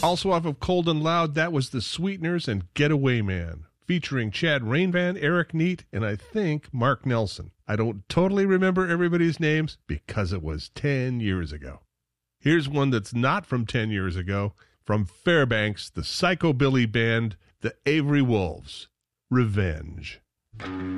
Also off of Cold and Loud, that was The Sweeteners and Getaway Man, featuring Chad Rainvan, Eric Neat, and I think Mark Nelson. I don't totally remember everybody's names because it was 10 years ago. Here's one that's not from 10 years ago. From Fairbanks, the Psychobilly Band, the Avery Wolves, Revenge.